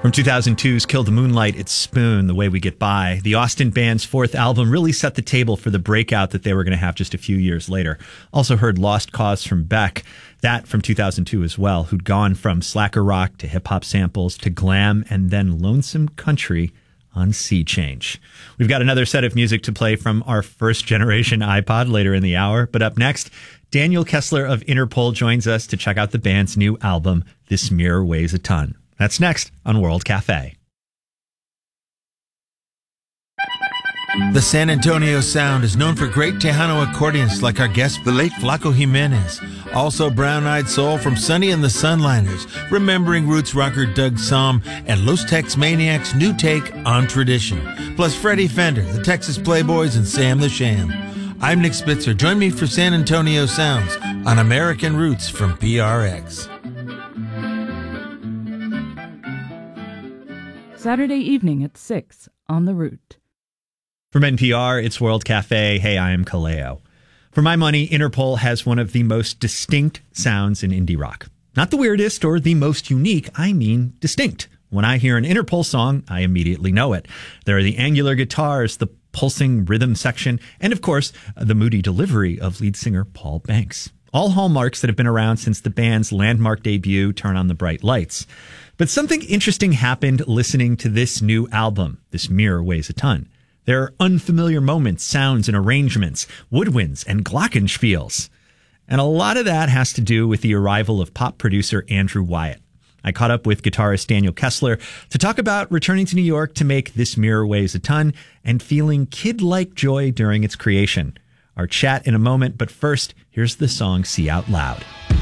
From 2002's Kill the Moonlight, it's Spoon, The Way We Get By. The Austin band's fourth album really set the table for the breakout that they were going to have just a few years later. Also heard Lost Cause from Beck, that from 2002 as well, who'd gone from slacker rock to hip-hop samples to glam and then lonesome country on Sea Change. We've got another set of music to play from our first generation iPod later in the hour, but up next, Daniel Kessler of Interpol joins us to check out the band's new album, This Mirror Weighs a Ton. That's next on World Cafe. The San Antonio Sound is known for great Tejano accordionists like our guest, the late Flaco Jimenez. Also Brown-Eyed Soul from Sonny and the Sunliners, remembering roots rocker Doug Somm, and Los Tex Maniacs' new take on tradition. Plus Freddie Fender, the Texas Playboys, and Sam the Sham. I'm Nick Spitzer. Join me for San Antonio Sounds on American Roots from PRX. Saturday evening at 6 on The Root. From NPR, it's World Cafe. Hey, I am Kaleo. For my money, Interpol has one of the most distinct sounds in indie rock. Not the weirdest or the most unique, I mean distinct. When I hear an Interpol song, I immediately know it. There are the angular guitars, the pulsing rhythm section, and of course, the moody delivery of lead singer Paul Banks. All hallmarks that have been around since the band's landmark debut, Turn on the Bright Lights. But something interesting happened listening to this new album, This Mirror Weighs a Ton. There are unfamiliar moments, sounds, and arrangements, woodwinds, and glockenspiels. And a lot of that has to do with the arrival of pop producer Andrew Wyatt. I caught up with guitarist Daniel Kessler to talk about returning to New York to make This Mirror Weighs a Ton and feeling kid-like joy during its creation. Our chat in a moment, but first, here's the song See Out Loud.